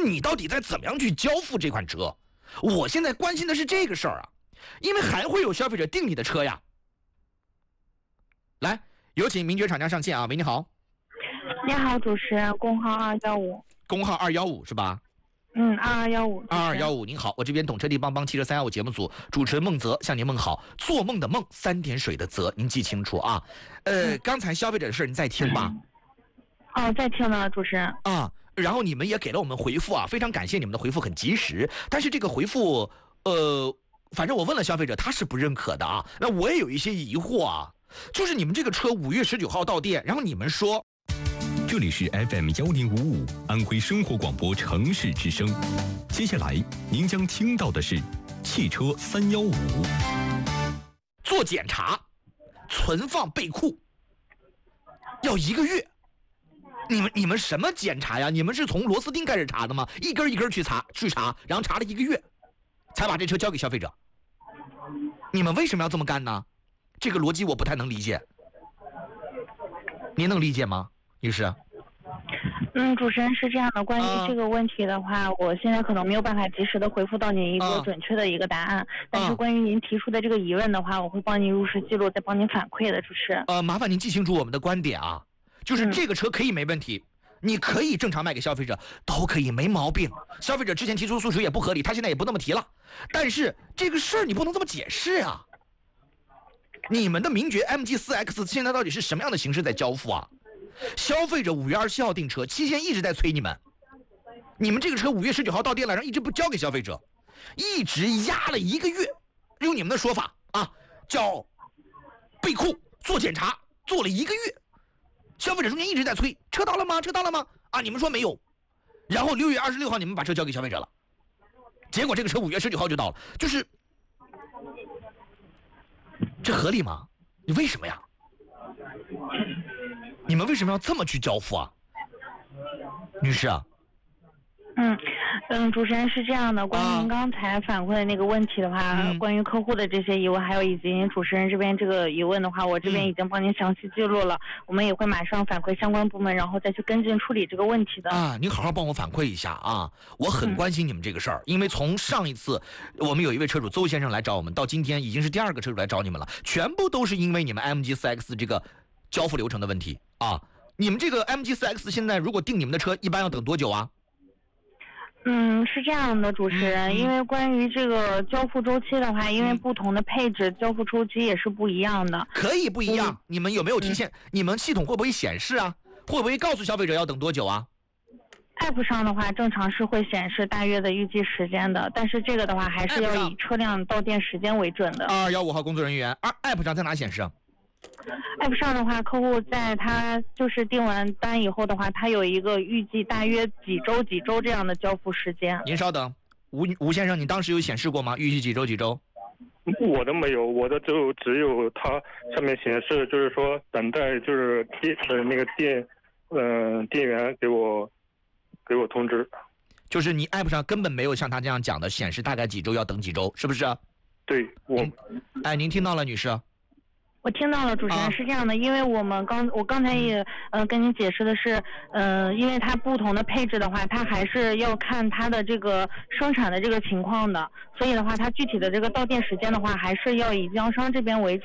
你到底在怎么样去交付这款车？我现在关心的是这个事儿啊，因为还会有消费者订你的车呀。来，有请名爵厂家上线啊！喂，你好。 你好，主持人，工号215。 工号215是吧 ？2215。 2215，您好，我这边懂车帝帮帮汽车315节目组主持人孟泽向您问好。做梦的梦，3点水的泽，您记清楚啊。刚才消费者的事您在听吧？ 在听呢，主持人。 然后你们也给了我们回复啊，非常感谢你们的回复，很及时。但是这个回复，反正我问了消费者，他是不认可的啊。那我也有一些疑惑啊，就是你们这个车5月19号到店，然后你们说。 这里是 FM1055 安徽生活广播城市之声，接下来您将听到的是汽车315 做检查，存放备库，要1个月。你们什么检查呀？你们是从螺丝钉开始查的吗？一根一根去查，然后查了1个月，才把这车交给消费者。你们为什么要这么干呢？这个逻辑我不太能理解，您能理解吗？女士。 主持人是这样的，关于这个问题的话，我现在可能没有办法及时的回复到您一个准确的一个答案，但是关于您提出的这个疑问的话，我会帮您如实记录，再帮您反馈的，主持人。 麻烦您记清楚我们的观点啊，就是这个车可以没问题，你可以正常卖给消费者，都可以没毛病。消费者之前提出诉求也不合理，他现在也不那么提了，但是这个事儿你不能这么解释啊。你们的名爵 MG4X 现在到底是什么样的形式在交付啊？消费者5月27号订车，期间一直在催你们，你们这个车5月19号到店了，然后一直不交给消费者，一直压了1个月，用你们的说法啊，叫备库做检查，做了1个月，消费者中间一直在催，车到了吗？车到了吗？啊，你们说没有，然后6月26号你们把车交给消费者了，结果这个车5月19号就到了，就是这合理吗？你为什么呀？你们为什么要这么去交付啊，女士啊？ 主持人是这样的，关于您刚才反馈的那个问题的话，关于客户的这些疑问，还有以及您主持人这边这个疑问的话，我这边已经帮您详细记录了，我们也会马上反馈相关部门，然后再去跟进处理这个问题的。 您好好帮我反馈一下啊，我很关心你们这个事儿，因为从上一次我们有一位车主邹先生来找我们，到今天已经是第2个车主来找你们了，全部都是因为你们 MG4X 这个交付流程的问题啊。你们这个 MG4X 现在如果订你们的车，一般要等多久啊？ 是这样的，主持人，因为关于这个交付周期的话，因为不同的配置，交付周期也是不一样的。 可以不一样，你们有没有提现？你们系统会不会显示啊？会不会告诉消费者要等多久啊？ App 上的话，正常是会显示大约的预计时间的，但是这个的话还是要以车辆到店时间为准的。 215号工作人员，App 上在哪显示啊？ App 上的话，客户在他就是订完单以后的话，他有一个预计大约几周这样的交付时间。 您稍等，吴先生，你当时有显示过吗？预计几周？ 我的没有，我的就只有它上面显示，就是说等待，就是店员给我通知。 就是你 App 上根本没有像他这样讲的显示大概几周要等几周，是不是？ 对， 您听到了，女士？ 我听到了，主持人，是这样的，因为我刚才也跟您解释的是，因为它不同的配置的话，它还是要看它的这个生产的这个情况的，所以的话，它具体的这个到店时间的话，还是要以经销商这边为主。